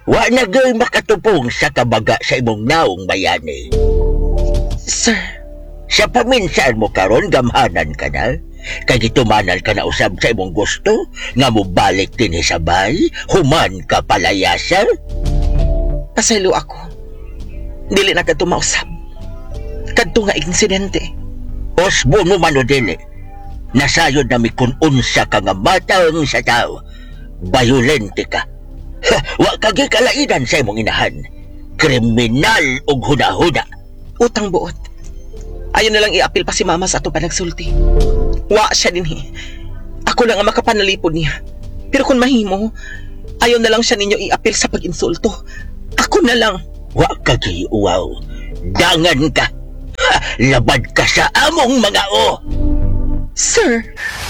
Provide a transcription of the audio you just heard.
Wa na gay makatupong sa kabaga sa imong naong bayani. Sir, Sa paminsan mo karon gamhanan ka na. Kay gitumanan ka na usab sa imong gusto nga mobalik dinhi sa bay, human ka palayasan. pasaylo ako. Dili na kadto mausab. Kadto nga insidente. Osbo mo mano dili. Nasayod na mi kung unsa ka nga matang sa tao. Bayolente ka. Ha, wa kagi kalaidan sa imong inahan. Kriminal ug huda-huda. Utang buot. Ayaw na lang i-apil pa si mama sa ato pa nagsulti. Wa siya dinhi. Ako lang ang makapanalipod niya. Pero kung mahimo, ayaw na lang siya ninyo i-apil sa pag-insulto. Ako na lang. Wa kagi uwaw. Dangan ka. Ha, labad ka sa among mga o. Sir,